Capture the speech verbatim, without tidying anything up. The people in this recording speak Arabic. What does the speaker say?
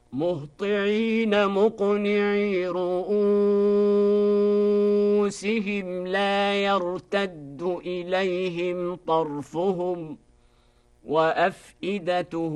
مهطعين مقنعي رؤوسهم لا يرتد إليهم طرفهم وأفئدتهم